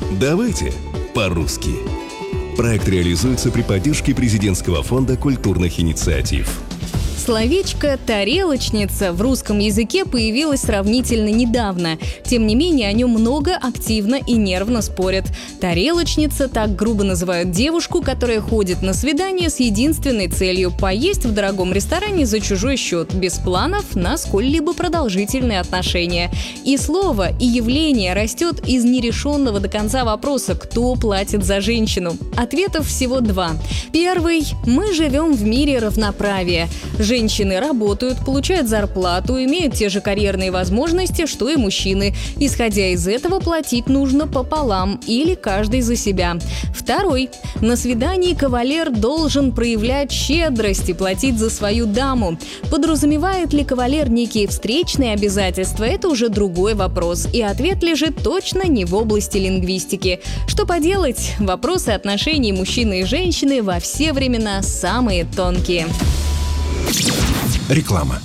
Давайте по-русски. Проект реализуется при поддержке Президентского фонда культурных инициатив. Словечко «тарелочница» в русском языке появилось сравнительно недавно. Тем не менее, о нем много, активно и нервно спорят. Тарелочница – так грубо называют девушку, которая ходит на свидание с единственной целью – поесть в дорогом ресторане за чужой счет, без планов на сколь-либо продолжительные отношения. И слово, и явление растет из нерешенного до конца вопроса, кто платит за женщину. Ответов всего два. Первый – мы живем в мире равноправия. Женщины работают, получают зарплату, имеют те же карьерные возможности, что и мужчины. Исходя из этого, платить нужно пополам или каждый за себя. Второй. На свидании кавалер должен проявлять щедрость и платить за свою даму. Подразумевает ли кавалер некие встречные обязательства – это уже другой вопрос. И ответ лежит точно не в области лингвистики. Что поделать? Вопросы отношений мужчины и женщины во все времена самые тонкие. Реклама.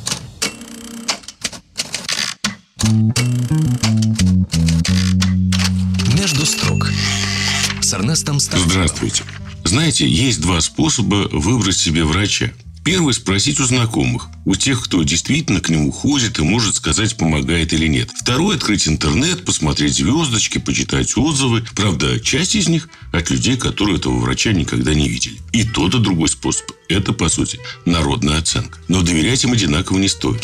Между строк с Эрнестом Старцевым. Здравствуйте. Знаете, есть два способа выбрать себе врача. Первый – спросить у знакомых, у тех, кто действительно к нему ходит и может сказать, помогает или нет. Второй – открыть интернет, посмотреть звездочки, почитать отзывы. Правда, часть из них от людей, которые этого врача никогда не видели. И тот, и другой способ – это, по сути, народная оценка. Но доверять им одинаково не стоит.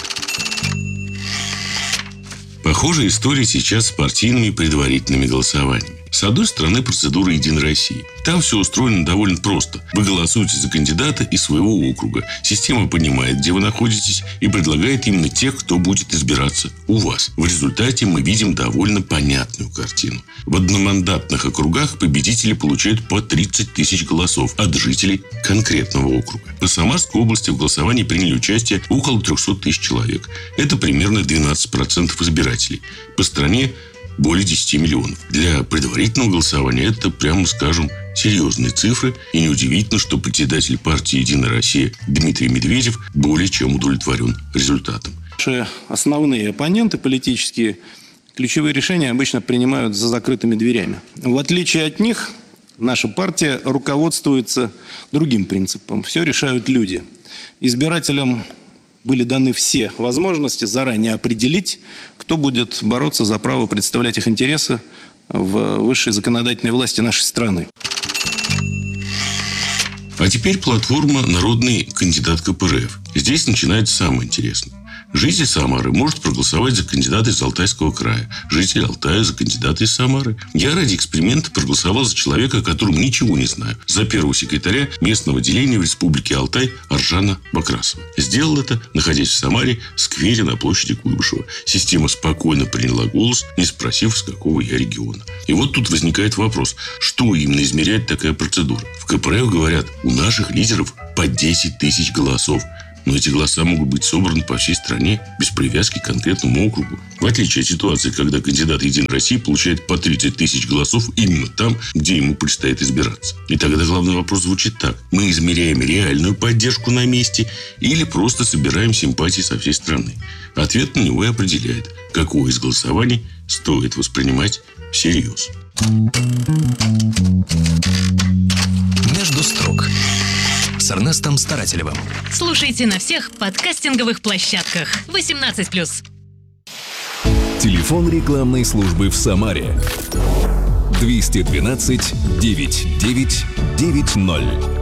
Похожая история сейчас с партийными предварительными голосованиями. С одной стороны, процедура «Единой России». Там все устроено довольно просто. Вы голосуете за кандидата из своего округа. Система понимает, где вы находитесь, и предлагает именно тех, кто будет избираться у вас. В результате мы видим довольно понятную картину. В одномандатных округах победители получают по 30 тысяч голосов от жителей конкретного округа. По Самарской области в голосовании приняли участие около 300 тысяч человек. Это примерно 12% избирателей. По стране более 10 миллионов. Для предварительного голосования это, прямо скажем, серьезные цифры. И неудивительно, что председатель партии «Единая Россия» Дмитрий Медведев более чем удовлетворен результатом. Наши основные оппоненты политические ключевые решения обычно принимают за закрытыми дверями. В отличие от них, наша партия руководствуется другим принципом. Все решают люди. Избирателям были даны все возможности заранее определить, кто будет бороться за право представлять их интересы в высшей законодательной власти нашей страны. А теперь платформа «Народный кандидат КПРФ». Здесь начинается самое интересное. Житель Самары может проголосовать за кандидата из Алтайского края. Житель Алтая за кандидата из Самары. Я ради эксперимента проголосовал за человека, о котором ничего не знаю. За первого секретаря местного отделения в Республике Алтай Аржана Бакрасова. Сделал это, находясь в Самаре, в сквере на площади Куйбышева. Система спокойно приняла голос, не спросив, с какого я региона. И вот тут возникает вопрос, что именно измеряет такая процедура. В КПРФ говорят, у наших лидеров по 10 тысяч голосов. Но эти голоса могут быть собраны по всей стране, без привязки к конкретному округу. В отличие от ситуации, когда кандидат «Единой России» получает по 30 тысяч голосов именно там, где ему предстоит избираться. И тогда главный вопрос звучит так. Мы измеряем реальную поддержку на месте или просто собираем симпатии со всей страны? Ответ на него и определяет, какое из голосований стоит воспринимать всерьез. Между строк с Эрнестом Старателевым. Слушайте на всех подкастинговых площадках. 18+. Телефон рекламной службы в Самаре 212 99 90.